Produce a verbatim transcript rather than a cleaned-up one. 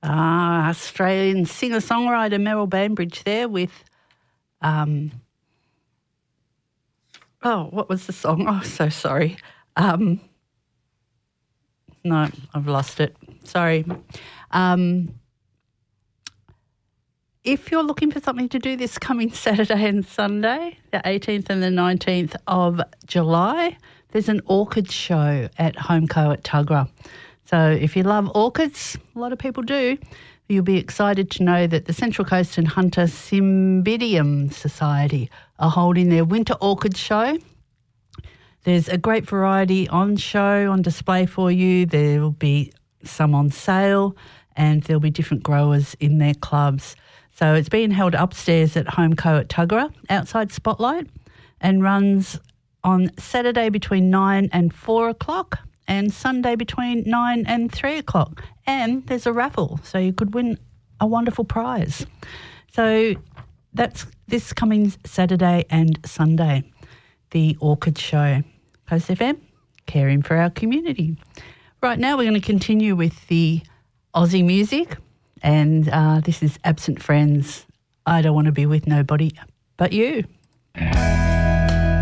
Uh, Australian singer-songwriter Meryl Bainbridge there with, um, oh, what was the song? Oh, so sorry. Um, no, I've lost it. Sorry. Um, if you're looking for something to do this coming Saturday and Sunday, the eighteenth and the nineteenth of July, there's an orchid show at Homeco at Tuggerah. So if you love orchids, a lot of people do, you'll be excited to know that the Central Coast and Hunter Cymbidium Society are holding their winter orchid show. There's a great variety on show, on display for you. There will be some on sale and there'll be different growers in their clubs. So it's being held upstairs at Homeco at Tuggerah, outside Spotlight, and runs on Saturday between nine and four o'clock and Sunday between nine and three o'clock. And there's a raffle, so you could win a wonderful prize. So that's this coming Saturday and Sunday, the Orchid Show. Coast F M, caring for our community. Right now we're going to continue with the Aussie music, and uh, this is Absent Friends. I don't want to be with nobody but you.